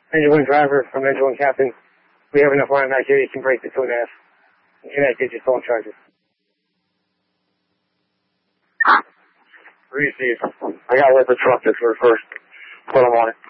Engine 1 driver from Engine 1 captain. We have enough line back here, you can break the 2.5. Connected, just don't charge it. Receive. I gotta let the truck just first. Put them on it.